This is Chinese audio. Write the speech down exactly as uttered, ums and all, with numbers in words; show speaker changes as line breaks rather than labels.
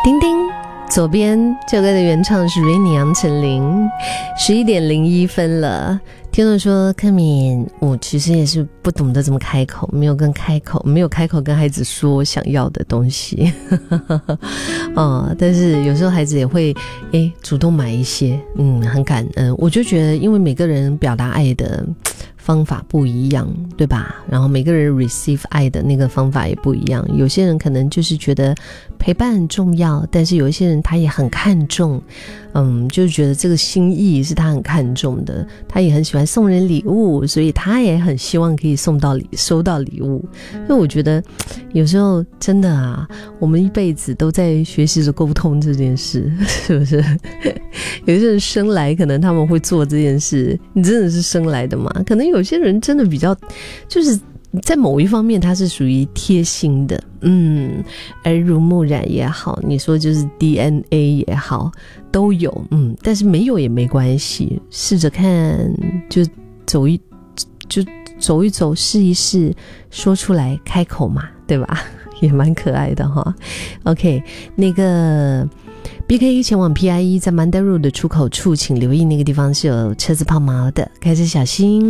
叮叮，左边这首歌的原唱是 Rainy 杨丞琳。十一点零一分了。听众说，柯敏，我其实也是不懂得怎么开口，没有跟开口，没有开口跟孩子说想要的东西。哦，但是有时候孩子也会诶主动买一些，嗯，很感恩。我就觉得，因为每个人表达爱的方法不一样，对吧？然后每个人 receive 爱的那个方法也不一样。有些人可能就是觉得陪伴很重要，但是有一些人他也很看重，嗯，就是觉得这个心意是他很看重的，他也很喜欢送人礼物，所以他也很希望可以送到礼收到礼物。因为我觉得有时候真的啊，我们一辈子都在学习着沟通这件事，是不是？有些人生来可能他们会做这件事，你真的是生来的吗？可能有些人真的比较就是在某一方面他是属于贴心的，嗯，耳濡目染也好，你说就是 D N A 也好，都有，嗯，但是没有也没关系，试着看，就走一就走一走，试一试，说出来，开口嘛，对吧？也蛮可爱的哈。OK， 那个 B K 前往 P I E 在 Mandarin 的出口处，请留意那个地方是有车子抛锚的，开车小心。